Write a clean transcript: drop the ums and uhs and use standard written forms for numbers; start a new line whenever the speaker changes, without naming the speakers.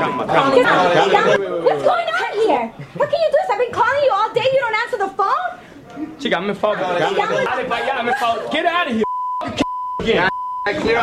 Calma.
What's going on here? How can you do this? I've been calling you all day. You don't answer the phone?
Chica, me falta. Get out of here.